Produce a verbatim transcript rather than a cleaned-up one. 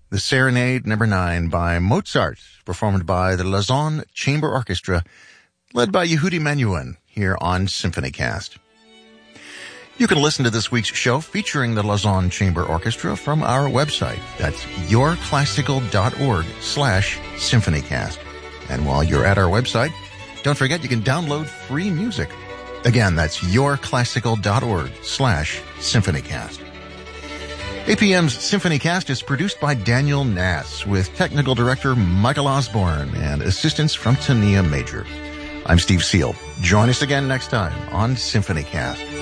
the Serenade number nine by Mozart, performed by the Lausanne Chamber Orchestra, led by Yehudi Menuhin, here on SymphonyCast. You can listen to this week's show featuring the Lausanne Chamber Orchestra from our website. That's yourclassical.org slash SymphonyCast. And while you're at our website, don't forget you can download free music. Again, that's yourclassical.org slash SymphonyCast. A P M's SymphonyCast is produced by Daniel Nass with technical director Michael Osborne and assistance from Tania Major. I'm Steve Seal. Join us again next time on SymphonyCast.